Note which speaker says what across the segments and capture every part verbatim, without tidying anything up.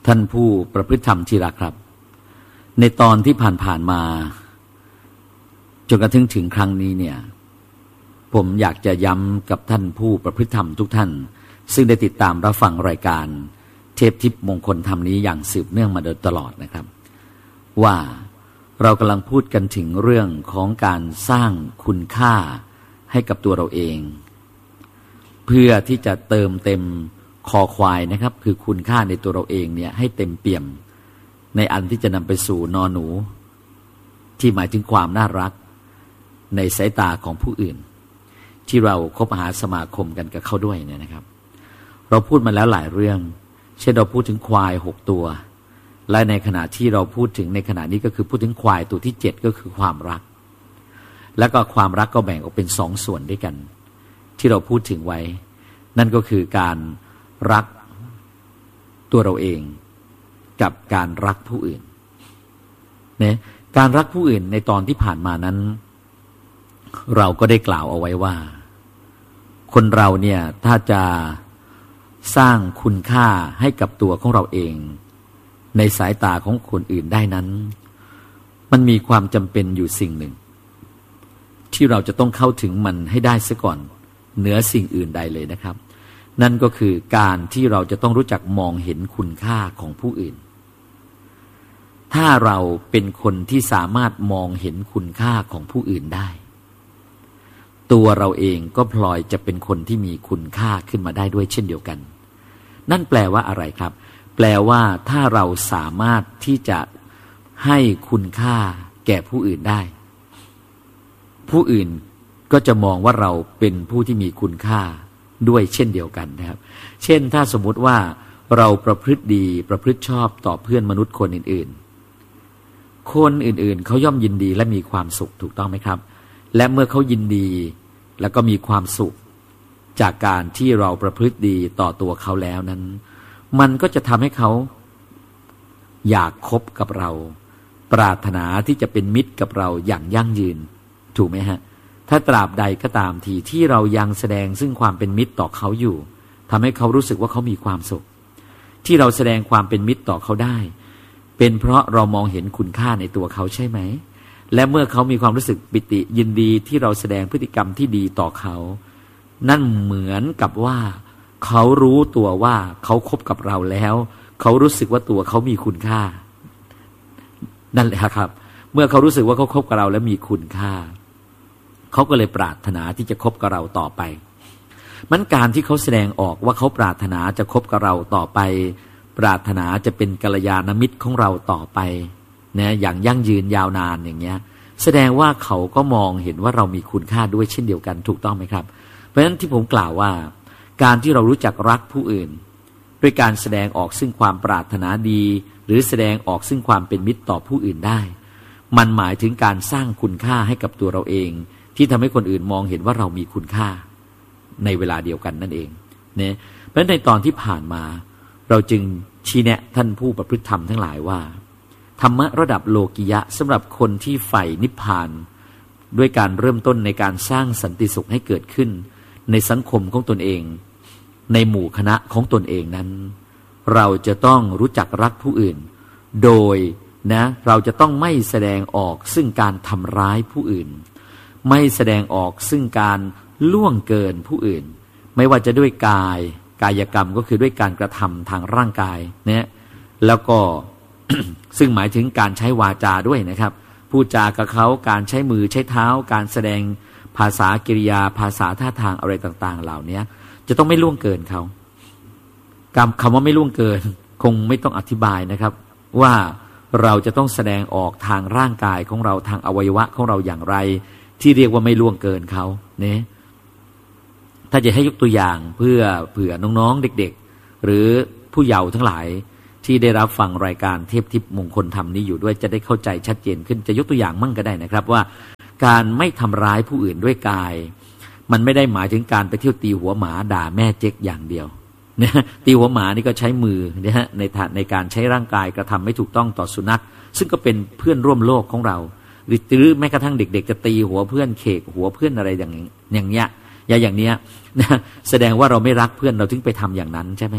Speaker 1: ท่านผู้ประพฤติธรรมที่รักครับในตอนที่ผ่านๆมาจนกระทั่งถึงครั้งนี้เนี่ยผมอยากจะย้ำกับท่านผู้ประพฤติธรรมทุกท่านซึ่งได้ติดตามรับฟังรายการเทพทิพย์มงคลธรรมนี้อย่างสืบเนื่องมาโดยตลอดนะครับว่าเรากำลังพูดกันถึงเรื่องของการสร้างคุณค่าให้กับตัวเราเองเพื่อที่จะเติมเต็มคอควายนะครับคือคุณค่าในตัวเราเองเนี่ยให้เต็มเปี่ยมในอันที่จะนำไปสู่นอหนูที่หมายถึงความน่ารักในสายตาของผู้อื่นที่เราคบหาสมาคมกันกับเขาด้วยเนี่ยนะครับเราพูดมาแล้วหลายเรื่องเช่นเราพูดถึงควายหกตัวและในขณะที่เราพูดถึงในขณะนี้ก็คือพูดถึงควายตัวที่เจ็ดก็คือความรักแล้วก็ความรักก็แบ่งออกเป็นสองส่วนด้วยกันที่เราพูดถึงไว้นั่นก็คือการรักตัวเราเองกับการรักผู้อื่นเนี่ยการรักผู้อื่นในตอนที่ผ่านมานั้นเราก็ได้กล่าวเอาไว้ว่าคนเราเนี่ยถ้าจะสร้างคุณค่าให้กับตัวของเราเองในสายตาของคนอื่นได้นั้นมันมีความจำเป็นอยู่สิ่งหนึ่งที่เราจะต้องเข้าถึงมันให้ได้ซะก่อนเหนือสิ่งอื่นใดเลยนะครับนั่นก็คือการที่เราจะต้องรู้จักมองเห็นคุณค่าของผู้อื่นถ้าเราเป็นคนที่สามารถมองเห็นคุณค่าของผู้อื่นได้ตัวเราเองก็พลอยจะเป็นคนที่มีคุณค่าขึ้นมาได้ด้วยเช่นเดียวกันนั่นแปลว่าอะไรครับแปลว่าถ้าเราสามารถที่จะให้คุณค่าแก่ผู้อื่นได้ผู้อื่นก็จะมองว่าเราเป็นผู้ที่มีคุณค่าด้วยเช่นเดียวกันนะครับเช่นถ้าสมมุติว่าเราประพฤติดีประพฤติชอบต่อเพื่อนมนุษย์คนอื่นๆคนอื่นๆเขาย่อมยินดีและมีความสุขถูกต้องไหมครับและเมื่อเขายินดีแล้วก็มีความสุขจากการที่เราประพฤติดีต่อตัวเขาแล้วนั้นมันก็จะทำให้เขาอยากคบกับเราปรารถนาที่จะเป็นมิตรกับเราอย่างยั่งยืนถูกไหมฮะถ้าตราบใดก็ตามทีที่เรายังแสดงซึ่งความเป็นมิตรต่อเขาอยู่ทำให้เขารู้สึกว่าเขามีความสุขที่เราแสดงความเป็นมิตรต่อเขาได้เป็นเพราะเรามองเห็นคุณค่าในตัวเขาใช่ไหมและเมื่อเขามีความรู้สึกปิติยินดีที่เราแสดงพฤติกรรมที่ดีต่อเขานั่นเหมือนกับว่าเขารู้ตัวว่าเขาคบกับเราแล้วเขารู้สึกว่าตัวเขามีคุณค่านั่นแหละครับเมื่อเขารู้สึกว่าเขาคบกับเราและมีคุณค่าเขาก็เลยปรารถนาที่จะคบกับเราต่อไปมันการที่เขาแสดงออกว่าเขาปรารถนาจะคบกับเราต่อไปปรารถนาจะเป็นกัลยาณมิตรของเราต่อไปนะอย่างยั่งยืนยาวนานอย่างเงี้ยแสดงว่าเขาก็มองเห็นว่าเรามีคุณค่าด้วยเช่นเดียวกันถูกต้องไหมครับเพราะฉะนั้นที่ผมกล่าวว่าการที่เรารู้จักรักผู้อื่นด้วยการแสดงออกซึ่งความปรารถนาดีหรือแสดงออกซึ่งความเป็นมิตรต่อผู้อื่นได้มันหมายถึงการสร้างคุณค่าให้กับตัวเราเองที่ทำให้คนอื่นมองเห็นว่าเรามีคุณค่าในเวลาเดียวกันนั่นเองเนี่ยเพราะฉะนั้นในตอนที่ผ่านมาเราจึงชี้แนะท่านผู้ประพฤติธรรมทั้งหลายว่าธรรมะระดับโลกิยะสำหรับคนที่ใฝ่นิพพานด้วยการเริ่มต้นในการสร้างสันติสุขให้เกิดขึ้นในสังคมของตนเองในหมู่คณะของตนเองนั้นเราจะต้องรู้จักรักผู้อื่นโดยนะเราจะต้องไม่แสดงออกซึ่งการทำร้ายผู้อื่นไม่แสดงออกซึ่งการล่วงเกินผู้อื่นไม่ว่าจะด้วยกายกายกรรมก็คือด้วยการกระทำทางร่างกายเนี่ยแล้วก็ ซึ่งหมายถึงการใช้วาจาด้วยนะครับพูดจากับเขาการใช้มือใช้เท้าการแสดงภาษากิริยาภาษาท่าทางอะไรต่างๆเหล่านี้จะต้องไม่ล่วงเกินเขาคำว่าไม่ล่วงเกินคงไม่ต้องอธิบายนะครับว่าเราจะต้องแสดงออกทางร่างกายของเราทางอวัยวะของเราอย่างไรที่เรียกว่าไม่ล่วงเกินเขาเนี่ยถ้าจะให้ยกตัวอย่างเพื่อเผื่อน้องๆเด็กๆหรือผู้เยาว์ทั้งหลายที่ได้รับฟังรายการเทพทิพย์มงคลธรรมนี้อยู่ด้วยจะได้เข้าใจชัดเจนขึ้นจะยกตัวอย่างมั่งก็ได้นะครับว่าการไม่ทำร้ายผู้อื่นด้วยกายมันไม่ได้หมายถึงการไปเที่ยวตีหัวหมาด่าแม่เจ๊กอย่างเดียวนะตีหัวหมานี่ก็ใช้มือนะฮะในในการใช้ร่างกายกระทำไม่ถูกต้องต่อสุนัขซึ่งก็เป็นเพื่อนร่วมโลกของเราหรือแม้กระทั่งเด็กๆจะตีหัวเพื่อนเขกหัวเพื่อนอะไรอย่างอย่างเงี้ยอย่าอย่างเนี้ยนะแสดงว่าเราไม่รักเพื่อนเราถึงไปทำอย่างนั้นใช่ไหมครับ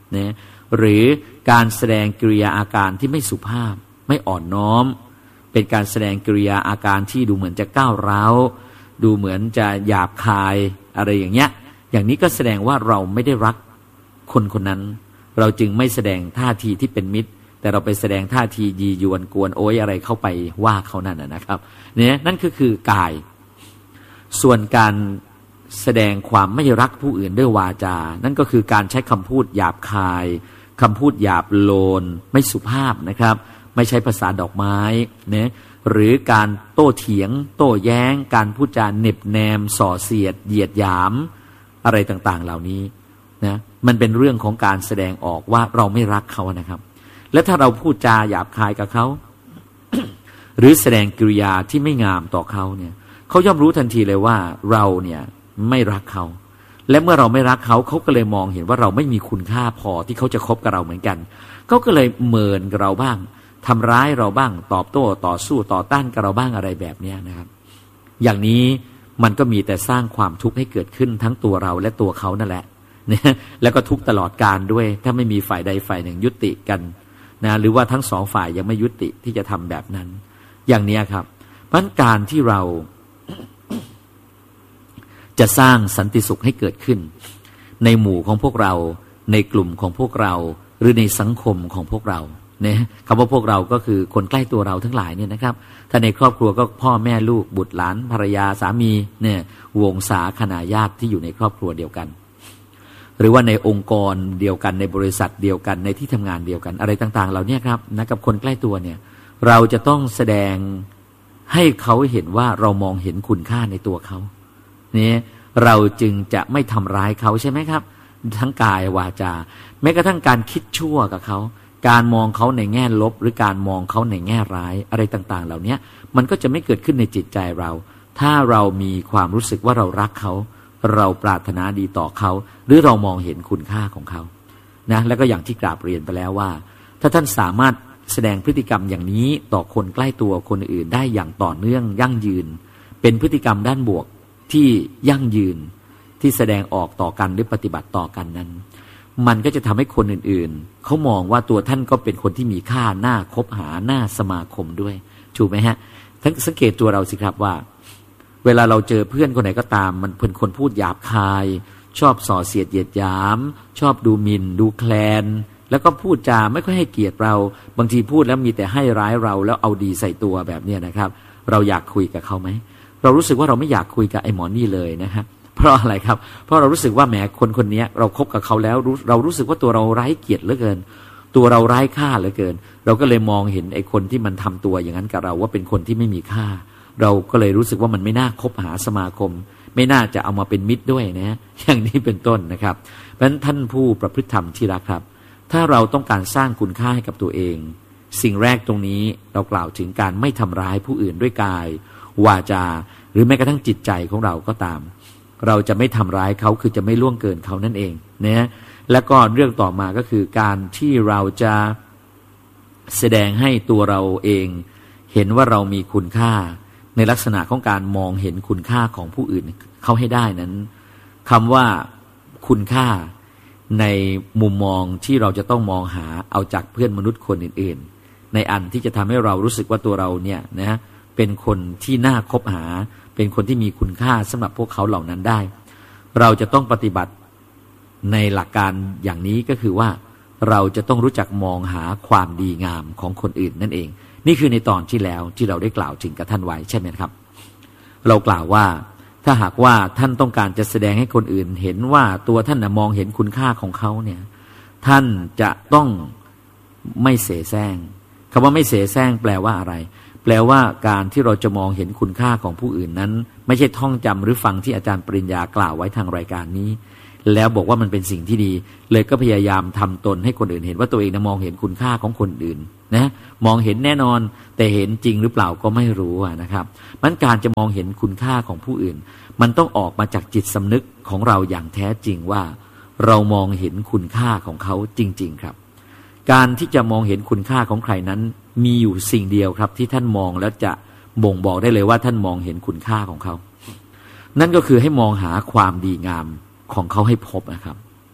Speaker 1: นะหรือการแสดงกิริยาอาการที่ไม่สุภาพไม่อ่อนน้อมเป็นการแสดงกิริยาอาการที่ดูเหมือนจะก้าวร้าวดูเหมือนจะหยาบคายอะไรอย่างเงี้ยอย่างนี้ก็แสดงว่าเราไม่ได้รักคนคนนั้นเราจึงไม่แสดงท่าทีที่เป็นมิตรแต่เราไปแสดงท่าทียียวนกวนโอยอะไรเข้าไปว่าเขานั่นนะครับเนี่ยนั่นก็คือกายส่วนการแสดงความไม่รักผู้อื่นด้วยวาจานั่นก็คือการใช้คำพูดหยาบคายคำพูดหยาบโลนไม่สุภาพนะครับไม่ใช้ภาษาดอกไม้เนี่ยหรือการโต้เถียงโต้แย้งการพูดจาเหน็บแนมส่อเสียดเหยียดหยามอะไรต่างๆเหล่านี้นะมันเป็นเรื่องของการแสดงออกว่าเราไม่รักเขานะครับและถ้าเราพูดจาหยาบคายกับเขา หรือแสดงกิริยาที่ไม่งามต่อเขาเนี่ยเขาย่อมรู้ทันทีเลยว่าเราเนี่ยไม่รักเขาและเมื่อเราไม่รักเขาเขาก็เลยมองเห็นว่าเราไม่มีคุณค่าพอที่เขาจะคบกับเราเหมือนกันเขาก็เลยเมินกับเราบ้างทำร้ายเราบ้างตอบโต้ต่อสู้ต่อต้านกับเราบ้างอะไรแบบนี้นะครับอย่างนี้มันก็มีแต่สร้างความทุกข์ให้เกิดขึ้นทั้งตัวเราและตัวเขานั่นแหละนะแล้วก็ทุกตลอดกาลด้วยถ้าไม่มีฝ่ายใดฝ่ายหนึ่งยุติกันนะหรือว่าทั้งสองฝ่ายยังไม่ยุติที่จะทำแบบนั้นอย่างนี้ครับเพราะการที่เรา จะสร้างสันติสุขให้เกิดขึ้นในหมู่ของพวกเราในกลุ่มของพวกเราหรือในสังคมของพวกเราเนี่ยคำว่าพวกเราก็คือคนใกล้ตัวเราทั้งหลายเนี่ยนะครับถ้าในครอบครัวก็พ่อแม่ลูกบุตรหลานภรรยาสามีเนี่ยวงศาคณาญาติที่อยู่ในครอบครัวเดียวกันหรือว่าในองค์กรเดียวกันในบริษัทเดียวกันในที่ทำงานเดียวกันอะไรต่างๆเหล่านี้ครับนะกับคนใกล้ตัวเนี่ยเราจะต้องแสดงให้เขาเห็นว่าเรามองเห็นคุณค่าในตัวเขาเนี่ยเราจึงจะไม่ทำร้ายเขาใช่ไหมครับทั้งกายวาจาแม้กระทั่งการคิดชั่วกับเขาการมองเขาในแง่ลบหรือการมองเขาในแง่ร้ายอะไรต่างๆเหล่านี้มันก็จะไม่เกิดขึ้นในจิตใจเราถ้าเรามีความรู้สึกว่าเรารักเขาเราปรารถนาดีต่อเขาหรือเรามองเห็นคุณค่าของเขานะแล้วก็อย่างที่กราบเรียนไปแล้วว่าถ้าท่านสามารถแสดงพฤติกรรมอย่างนี้ต่อคนใกล้ตัวคนอื่นได้อย่างต่อเนื่องยั่งยืนเป็นพฤติกรรมด้านบวกที่ยั่งยืนที่แสดงออกต่อกันหรือปฏิบัติต่อกันนั้นมันก็จะทำให้คนอื่นๆเขามองว่าตัวท่านก็เป็นคนที่มีค่าน่าคบหาน่าสมาคมด้วยถูกไหมฮะทั้งสังเกตตัวเราสิครับว่าเวลาเราเจอเพื่อนคนไหนก็ตามมันเป็นคนพูดหยาบคายชอบส่อเสียดเหยียดหยามชอบดูหมิ่นดูแคลนแล้วก็พูดจาไม่ค่อยให้เกียรติเราบางทีพูดแล้วมีแต่ให้ร้ายเราแล้วเอาดีใส่ตัวแบบนี้นะครับเราอยากคุยกับเขาไหมเรารู้สึกว่าเราไม่อยากคุยกับไอ้หมอนี่เลยนะครับเพราะอะไรครับเพราะเรารู้สึกว่าแหมคนคนนี้เราคบกับเขาแล้วเรารู้สึกว่าตัวเราไร้เกียรติเหลือเกินตัวเราไร้ค่าเหลือเกินเราก็เลยมองเห็นไอ้คนที่มันทำตัวอย่างนั้นกับเราว่าเป็นคนที่ไม่มีค่าเราก็เลยรู้สึกว่ามันไม่น่าคบหาสมาคมไม่น่าจะเอามาเป็นมิตรด้วยนะอย่างนี้เป็นต้นนะครับเพราะฉะนั้นท่านผู้ประพฤติธรรมที่รักครับถ้าเราต้องการสร้างคุณค่าให้กับตัวเองสิ่งแรกตรงนี้เรากล่าวถึงการไม่ทำร้ายผู้อื่นด้วยกายวาจาหรือแม้กระทั่งจิตใจของเราก็ตามเราจะไม่ทำร้ายเขาคือจะไม่ล่วงเกินเขานั่นเองนะแล้วก็เรื่องต่อมาก็คือการที่เราจะแสดงให้ตัวเราเองเห็นว่าเรามีคุณค่าในลักษณะของการมองเห็นคุณค่าของผู้อื่นเขาให้ได้นั้นคำว่าคุณค่าในมุมมองที่เราจะต้องมองหาเอาจากเพื่อนมนุษย์คนอื่นๆในอันที่จะทำให้เรารู้สึกว่าตัวเราเนี่ยนะเป็นคนที่น่าคบหาเป็นคนที่มีคุณค่าสำหรับพวกเขาเหล่านั้นได้เราจะต้องปฏิบัติในหลักการอย่างนี้ก็คือว่าเราจะต้องรู้จักมองหาความดีงามของคนอื่นนั่นเองนี่คือในตอนที่แล้วที่เราได้กล่าวถึงกับท่านไว้ใช่ไหมครับเรากล่าวว่าถ้าหากว่าท่านต้องการจะแสดงให้คนอื่นเห็นว่าตัวท่านมองเห็นคุณค่าของเขาเนี่ยท่านจะต้องไม่เสแสร้งคำว่าไม่เสแสร้งแปลว่าอะไรแปลว่าการที่เราจะมองเห็นคุณค่าของผู้อื่นนั้นไม่ใช่ท่องจำหรือฟังที่อาจารย์ปริญญากล่าวไว้ทางรายการนี้แล้วบอกว่ามันเป็นสิ่งที่ดีเลยก็พยายามทำตนให้คนอื่นเห็นว่าตัวเองนะมองเห็นคุณค่าของคนอื่นนะมองเห็นแน่นอนแต่เห็นจริงหรือเปล่าก็ไม่รู้นะครับมันการจะมองเห็นคุณค่าของผู้อื่นมันต้องออกมาจากจิตสำนึกของเราอย่างแท้จริงว่าเรามองเห็นคุณค่าของเขาจริงๆครับการที่จะมองเห็นคุณค่าของใครนั้นมีอยู่สิ่งเดียวครับที่ท่านมองแล้วจะบ่งบอกได้เลยว่าท่านมองเห็นคุณค่าของเขานั่นก็คือให้มองหาความดีงามของเขาให้พบนะครับ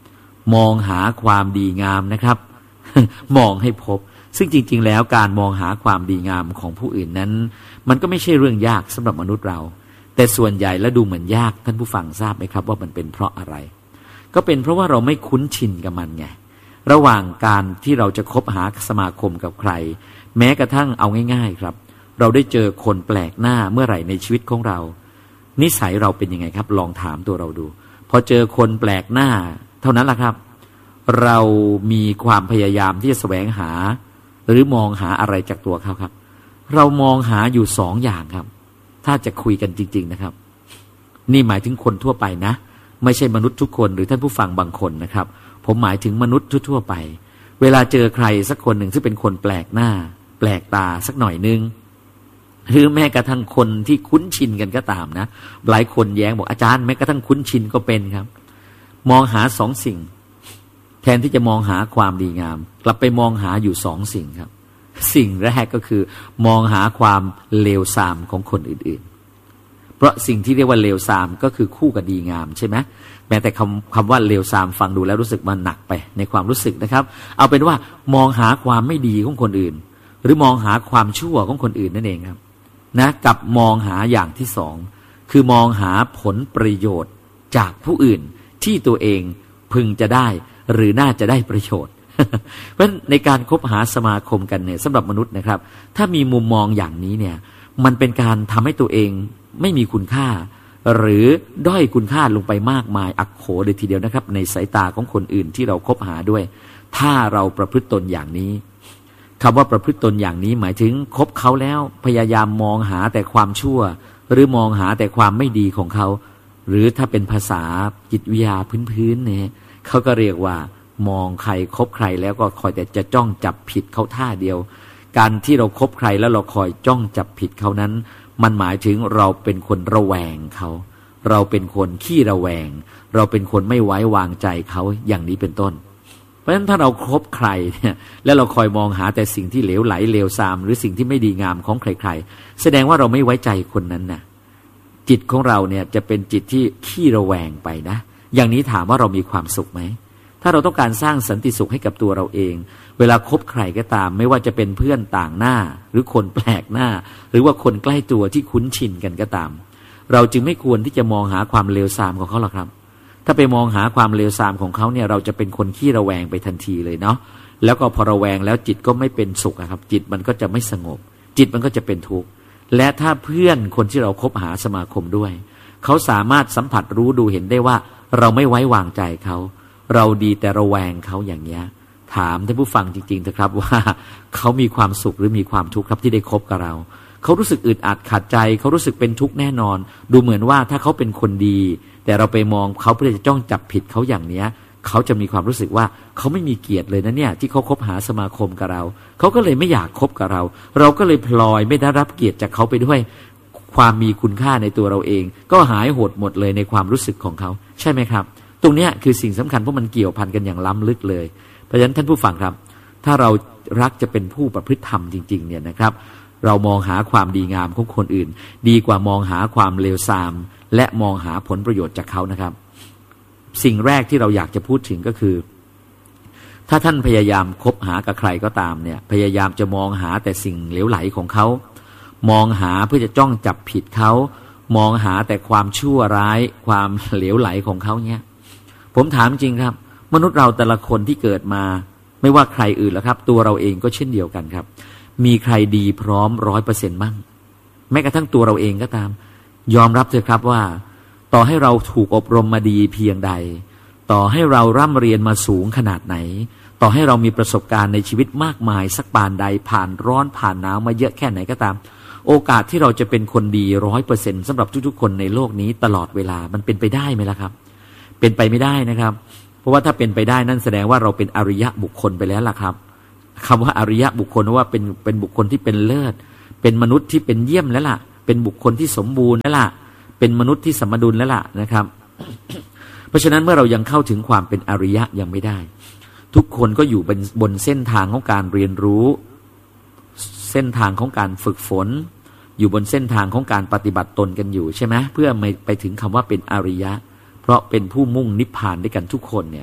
Speaker 1: มองหาความดีงามนะครับ มองให้พบซึ่งจริงๆแล้วการมองหาความดีงามของผู้อื่นนั้นมันก็ไม่ใช่เรื่องยากสำหรับมนุษย์เราแต่ส่วนใหญ่แล้วดูเหมือนยากท่านผู้ฟังทราบไหมครับว่ามันเป็นเพราะอะไรก็เป็นเพราะว่าเราไม่คุ้นชินกับมันไงระหว่างการที่เราจะคบหาสมาคมกับใครแม้กระทั่งเอาง่ายๆครับเราได้เจอคนแปลกหน้าเมื่อไหร่ในชีวิตของเรานิสัยเราเป็นยังไงครับลองถามตัวเราดูพอเจอคนแปลกหน้าเท่านั้นแหละครับเรามีความพยายามที่จะแสวงหาหรือมองหาอะไรจากตัวเขาครับเรามองหาอยู่สองอย่างครับถ้าจะคุยกันจริงๆนะครับนี่หมายถึงคนทั่วไปนะไม่ใช่มนุษย์ทุกคนหรือท่านผู้ฟังบางคนนะครับผมหมายถึงมนุษย์ทั่วไปเวลาเจอใครสักคนหนึ่งซึ่งเป็นคนแปลกหน้าแปลกตาสักหน่อยนึงหรือแม้กระทั่งคนที่คุ้นชินกันก็ตามนะหลายคนแย้งบอกอาจารย์แม้กระทั่งคุ้นชินก็เป็นครับมองหาสองสิ่งแทนที่จะมองหาความดีงามกลับไปมองหาอยู่สองสิ่งครับสิ่งแรกก็คือมองหาความเลวทรามของคนอื่นๆเพราะสิ่งที่เรียกว่าเลวทรามก็คือคู่กับดีงามใช่ไหมแม้แต่คำคำว่าเลวทรามฟังดูแล้วรู้สึกมันหนักไปในความรู้สึกนะครับเอาเป็นว่ามองหาความไม่ดีของคนอื่นหรือมองหาความชั่วของคนอื่นนั่นเองครับนะกับมองหาอย่างที่สองคือมองหาผลประโยชน์จากผู้อื่นที่ตัวเองพึงจะได้หรือน่าจะได้ประโยชน์ เพราะในการคบหาสมาคมกันเนี่ยสำหรับมนุษย์นะครับถ้ามีมุมมองอย่างนี้เนี่ยมันเป็นการทำให้ตัวเองไม่มีคุณค่าหรือด้อยคุณค่าลงไปมากมายอักโขเลยทีเดียวนะครับในสายตาของคนอื่นที่เราคบหาด้วยถ้าเราประพฤติตนอย่างนี้คำว่าประพฤติตนอย่างนี้หมายถึงคบเขาแล้วพยายามมองหาแต่ความชั่วหรือมองหาแต่ความไม่ดีของเขาหรือถ้าเป็นภาษาจิตวิทยาพื้นๆเนี่ยเขาก็เรียกว่ามองใครคบใครแล้วก็คอยแต่จะจ้องจับผิดเขาท่าเดียวการที่เราคบใครแล้วเราคอยจ้องจับผิดเขานั้นมันหมายถึงเราเป็นคนระแวงเขาเราเป็นคนขี้ระแวงเราเป็นคนไม่ไว้วางใจเขาอย่างนี้เป็นต้นเพราะฉะนั้นถ้าเราคบใครเนี่ยแล้วเราคอยมองหาแต่สิ่งที่เหลวไหลเลวทรามหรือสิ่งที่ไม่ดีงามของใครๆแสดงว่าเราไม่ไว้ใจคนนั้นนะจิตของเราเนี่ยจะเป็นจิตที่ขี้ระแวงไปนะอย่างนี้ถามว่าเรามีความสุขไหมถ้าเราต้องการสร้างสันติสุขให้กับตัวเราเองเวลาคบใครก็ตามไม่ว่าจะเป็นเพื่อนต่างหน้าหรือคนแปลกหน้าหรือว่าคนใกล้ตัวที่คุ้นชินกันก็ตามเราจึงไม่ควรที่จะมองหาความเลวทรามของเขาหรอกครับถ้าไปมองหาความเลวทรามของเขาเนี่ยเราจะเป็นคนขี้ระแวงไปทันทีเลยเนาะแล้วก็พอระแวงแล้วจิตก็ไม่เป็นสุขครับจิตมันก็จะไม่สงบจิตมันก็จะเป็นทุกข์และถ้าเพื่อนคนที่เราคบหาสมาคมด้วยเขาสามารถสัมผัสรู้ดูเห็นได้ว่าเราไม่ไว้วางใจเขาเราดีแต่ระแวงเขาอย่างเงี้ยถามท่านผู้ฟังจริงๆเถอะครับว่าเขามีความสุขหรือมีความทุกข์ครับที่ได้คบกับเราเขารู้สึกอึดอัดขัดใจเขารู้สึกเป็นทุกข์แน่นอนดูเหมือนว่าถ้าเขาเป็นคนดีแต่เราไปมองเขาเพื่อจะจ้องจับผิดเขาอย่างเนี้ยเขาจะมีความรู้สึกว่าเขาไม่มีเกียรติเลยนะเนี่ยที่เขาคบหาสมาคมกับเราเขาก็เลยไม่อยากคบกับเราเราก็เลยพลอยไม่ได้รับเกียรติจากเขาไปด้วยความมีคุณค่าในตัวเราเองก็หายหดหมดเลยในความรู้สึกของเขาใช่ไหมครับตรงนี้คือสิ่งสำคัญเพราะมันเกี่ยวพันกันอย่างล้ำลึกเลยเพราะฉะนั้นท่านผู้ฟังครับถ้าเรารักจะเป็นผู้ประพฤติธรรมจริงๆเนี่ยนะครับเรามองหาความดีงามของคนอื่นดีกว่ามองหาความเลวทรามและมองหาผลประโยชน์จากเขานะครับสิ่งแรกที่เราอยากจะพูดถึงก็คือถ้าท่านพยายามคบหากับใครก็ตามเนี่ยพยายามจะมองหาแต่สิ่งเหลวไหลของเขามองหาเพื่อจะจ้องจับผิดเขามองหาแต่ความชั่วร้ายความเหลวไหลของเขาเนี่ยผมถามจริงครับมนุษย์เราแต่ละคนที่เกิดมาไม่ว่าใครอื่นแล้วครับตัวเราเองก็เช่นเดียวกันครับมีใครดีพร้อมร้อยเปอร์เซ็นต์บ้างแม้กระทั่งตัวเราเองก็ตามยอมรับเถอะครับว่าต่อให้เราถูกอบรมมาดีเพียงใดต่อให้เราร่ำเรียนมาสูงขนาดไหนต่อให้เรามีประสบการณ์ในชีวิตมากมายสักปานใดผ่านร้อนผ่านหนาวมาเยอะแค่ไหนก็ตามโอกาสที่เราจะเป็นคนดีร้อยเปอร์เซ็นต์สำหรับทุกๆคนในโลกนี้ตลอดเวลามันเป็นไปได้ไหมล่ะครับเป็นไปไม่ได้นะครับเพราะว่าถ้าเป็นไปได้นั่นแสดงว่าเราเป็นอริยะบุคคลไปแล้วล่ะครับคำว่าอริยะบุคคลว่าเป็นเป็นบุคคลที่เป็นเลิศเป็นมนุษย์ที่เป็นเยี่ยมแล้วล่ะเป็นบุคคลที่สมบูรณ์แล้วล่ะเป็นมนุษย์ที่สมดุลแล้วล่ะนะครับ เพราะฉะนั้นเมื่อเรายังเข้าถึงความเป็นอริยะยังไม่ได้ทุกคนก็อยู่บนบนเส้นทางของการเรียนรู้เส้นทางของการฝึกฝนอยู่บนเส้นทางของการปฏิบัติตนกันอยู่ใช่ไหมเพื่อไม่ไปถึงคำว่าเป็นอริยะเพราะเป็นผู้มุ่งนิพพานด้วยกันทุกคนเนี่ย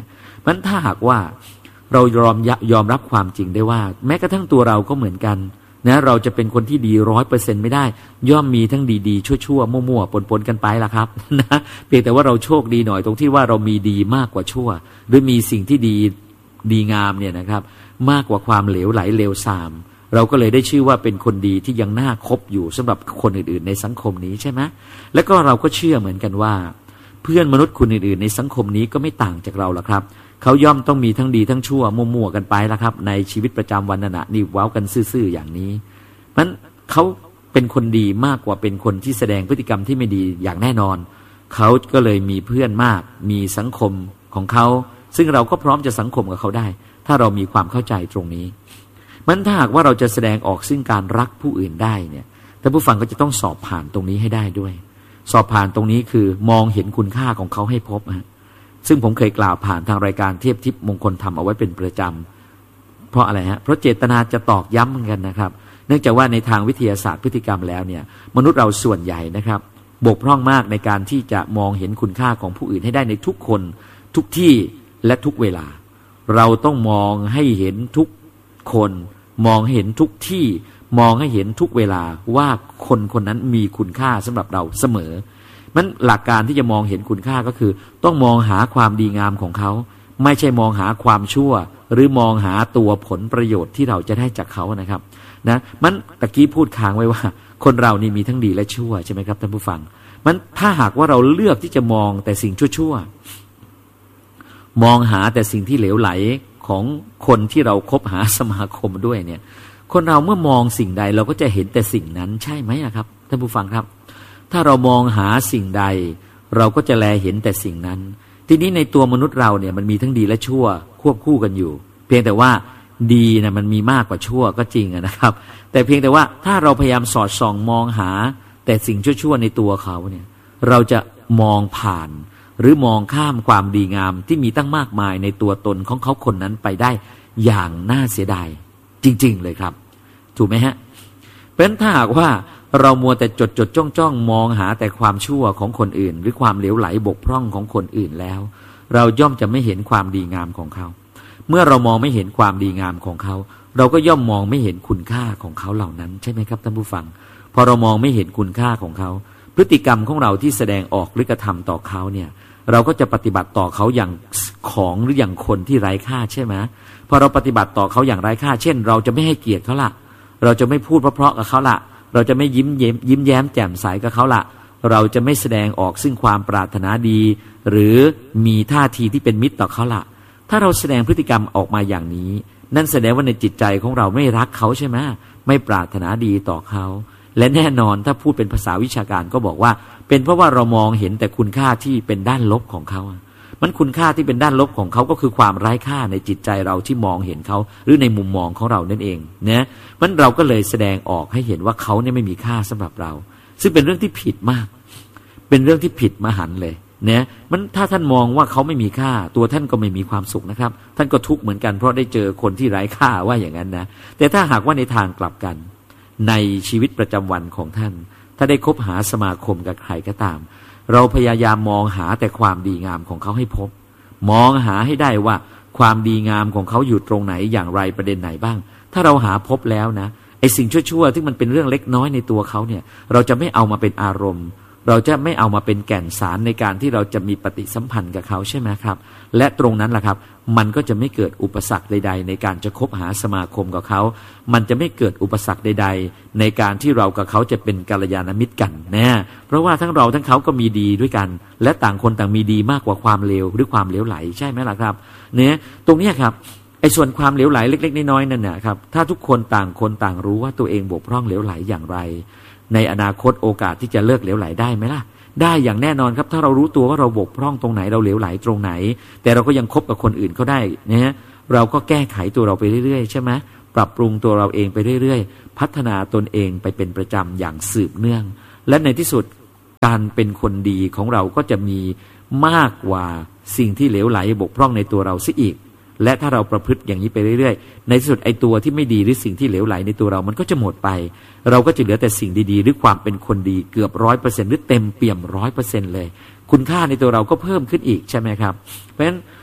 Speaker 1: เพราะฉะนั้นถ้าหากว่าเรายอมยอมรับความจริงได้ว่าแม้กระทั่งตัวเราก็เหมือนกันนะเราจะเป็นคนที่ดีร้อยเปอร์เซ็นต์ไม่ได้ย่อมมีทั้งดีๆชั่วๆมั่วๆปนๆกันไปล่ะครับนะเพียงแต่ว่าเราโชคดีหน่อยตรงที่ว่าเรามีดีมากกว่าชั่วหรือมีสิ่งที่ดีดีงามเนี่ยนะครับมากกว่าความเหลวไหลเลวทรามเราก็เลยได้ชื่อว่าเป็นคนดีที่ยังน่าคบอยู่สำหรับคนอื่นๆในสังคมนี้ใช่ไหมแล้วก็เราก็เชื่อเหมือนกันว่าเพื่อนมนุษย์คนอื่นๆในสังคมนี้ก็ไม่ต่างจากเราล่ะครับเขาย่อมต้องมีทั้งดีทั้งชั่วมั่วๆกันไปละครับในชีวิตประจำวันน่ะนี่ว้าวกันซื่อๆอย่างนี้มันเขาเป็นคนดีมากกว่าเป็นคนที่แสดงพฤติกรรมที่ไม่ดีอย่างแน่นอนเขาก็เลยมีเพื่อนมากมีสังคมของเขาซึ่งเราก็พร้อมจะสังคมกับเขาได้ถ้าเรามีความเข้าใจตรงนี้มันถ้าหากว่าเราจะแสดงออกซึ่งการรักผู้อื่นได้เนี่ยท่านผู้ฟังก็จะต้องสอบผ่านตรงนี้ให้ได้ด้วยสอบผ่านตรงนี้คือมองเห็นคุณค่าของเขาให้พบฮะซึ่งผมเคยกล่าวผ่านทางรายการเทียบทิพย์มงคลธรรมเอาไว้เป็นประจำเพราะอะไรฮะเพราะเจตนาจะตอกย้ำกันนะครับเนื่องจากว่าในทางวิทยาศาสตร์พฤติกรรมแล้วเนี่ยมนุษย์เราส่วนใหญ่นะครับบกพร่องมากในการที่จะมองเห็นคุณค่าของผู้อื่นให้ได้ในทุกคนทุกที่และทุกเวลาเราต้องมองให้เห็นทุกคนมองให้เห็นทุกที่มองให้เห็นทุกเวลาว่าคนคนนั้นมีคุณค่าสำหรับเราเสมอมันหลักการที่จะมองเห็นคุณค่าก็คือต้องมองหาความดีงามของเขาไม่ใช่มองหาความชั่วหรือมองหาตัวผลประโยชน์ที่เราจะได้จากเขานะครับนะมันตะกี้พูดค้างไว้ว่าคนเรานี่มีทั้งดีและชั่วใช่ไหมครับท่านผู้ฟังมันถ้าหากว่าเราเลือกที่จะมองแต่สิ่งชั่วๆมองหาแต่สิ่งที่เหลวไหลของคนที่เราคบหาสมาคมด้วยเนี่ยคนเราเมื่อมองสิ่งใดเราก็จะเห็นแต่สิ่งนั้นใช่ไหมครับท่านผู้ฟังครับถ้าเรามองหาสิ่งใดเราก็จะแลเห็นแต่สิ่งนั้นทีนี้ในตัวมนุษย์เราเนี่ยมันมีทั้งดีและชั่วควบคู่กันอยู่เพียงแต่ว่าดีนะมันมีมากกว่าชั่วก็จริงนะครับแต่เพียงแต่ว่าถ้าเราพยายามสอดส่องมองหาแต่สิ่งชั่วๆในตัวเขาเนี่ยเราจะมองผ่านหรือมองข้ามความดีงามที่มีตั้งมากมายในตัวตนของเขาคนนั้นไปได้อย่างน่าเสียดายจริงๆเลยครับถูกไหมฮะเพราะฉะนั้นถ้าหากว่าเรามัวแต่จดจดจ้องจ้องมองหาแต่ความชั่วของคนอื่นหรือความเหลวไหลบกพร่องของคนอื่นแล้วเราย่อมจะไม่เห็นความดีงามของเขาเมื่อเรามองไม่เห็นความดีงามของเขาเราก็ย่อมมองไม่เห็นคุณค่าของเขาเหล่านั้นใช่ไหมครับท่านผู้ฟังพอเรามองไม่เห็นคุณค่าของเขาพฤติกรรมของเราที่แสดงออกหรือกระทำต่อเขาเนี่ยเราก็จะปฏิบัติต่อเขาอย่างของหรืออย่างคนที่ไร้ค่าใช่ไหมพอเราปฏิบัติต่อเขาอย่างไร้ค่าเช่นเราจะไม่ให้เกียรติเขาละเราจะไม่พูดเพราะๆกับเขาละเราจะไม่ยิ้มเย้มยิ้มแย้มแจ่มใสกับเขาละเราจะไม่แสดงออกซึ่งความปรารถนาดีหรือมีท่าทีที่เป็นมิตรต่อเขาละถ้าเราแสดงพฤติกรรมออกมาอย่างนี้นั่นแสดงว่าในจิตใจของเราไม่รักเขาใช่ไหมไม่ปรารถนาดีต่อเขาและแน่นอนถ้าพูดเป็นภาษาวิชาการก็บอกว่าเป็นเพราะว่าเรามองเห็นแต่คุณค่าที่เป็นด้านลบของเขามันคุณค่าที่เป็นด้านลบของเขาก็คือความไร้ค่าในจิตใจเราที่มองเห็นเขาหรือในมุมมองของเรานั่นเองนะมันเราก็เลยแสดงออกให้เห็นว่าเขาเนี่ยไม่มีค่าสำหรับเราซึ่งเป็นเรื่องที่ผิดมากเป็นเรื่องที่ผิดมหันต์เลยเนี่ยมันถ้าท่านมองว่าเขาไม่มีค่าตัวท่านก็ไม่มีความสุขนะครับท่านก็ทุกข์เหมือนกันเพราะได้เจอคนที่ไร้ค่าว่าอย่างนั้นนะแต่ถ้าหากว่าในทางกลับกันในชีวิตประจำวันของท่านถ้าได้คบหาสมาคมกับใครก็ตามเราพยายามมองหาแต่ความดีงามของเขาให้พบมองหาให้ได้ว่าความดีงามของเขาอยู่ตรงไหนอย่างไรประเด็นไหนบ้างถ้าเราหาพบแล้วนะไอ้สิ่งชั่วๆที่มันเป็นเรื่องเล็กน้อยในตัวเขาเนี่ยเราจะไม่เอามาเป็นอารมณ์เราจะไม่เอามาเป็นแก่นสารในการที่เราจะมีปฏิสัมพันธ์กับเขาใช่ไหมครับและตรงนั้นแหละครับมันก็จะไม่เกิดอุปสรรคใดๆในการจะคบหาสมาคมกับเขามันจะไม่เกิดอุปสรรคใดๆในการที่เรากับเขาจะเป็นกัลยาณมิตรกันนะเพราะว่าทั้งเราทั้งเขาก็มีดีด้วยกันและต่างคนต่างมีดีมากกว่าความเลวหรือความเหลวไหลใช่ไหมล่ะครับเนี่ยตรงนี้ครับไอ้ส่วนความเหลวไหลเล็กๆน้อยๆนั่นนะครับถ้าทุกคนต่างคนต่างรู้ว่าตัวเองบกพร่องเหลวไหลอย่างไรในอนาคตโอกาสที่จะเลิกเหลวไหลได้ไหมล่ะได้อย่างแน่นอนครับถ้าเรารู้ตัวว่าเราบกพร่องตรงไหนเราเหลวไหลตรงไหนแต่เราก็ยังคบกับคนอื่นเขาได้นะเราก็แก้ไขตัวเราไปเรื่อยๆใช่ไหมปรับปรุงตัวเราเองไปเรื่อยๆพัฒนาตนเองไปเป็นประจำอย่างสืบเนื่องและในที่สุดการเป็นคนดีของเราก็จะมีมากกว่าสิ่งที่เหลวไหลบกพร่องในตัวเราซิอีกและถ้าเราประพฤติอย่างนี้ไปเรื่อยๆในที่สุดไอ้ตัวที่ไม่ดีหรือสิ่งที่เหลวไหลในตัวเรามันก็จะหมดไปเราก็จะเหลือแต่สิ่งดีๆหรือความเป็นคนดีเกือบร้อยเปอร์เซ็นต์หรือเต็มเปี่ยมร้อยเปอร์เซ็นต์เลยคุณค่าในตัวเราก็เพิ่มขึ้นอีกใช่ไหมครับเพราะฉะนั้น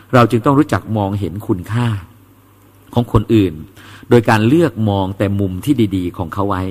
Speaker 1: เราจึงต้องรู้จักมองเห็นคุณค่าของคนอื่นโดยการเลือกมองแต่มุมที่ดีๆของเขาไว้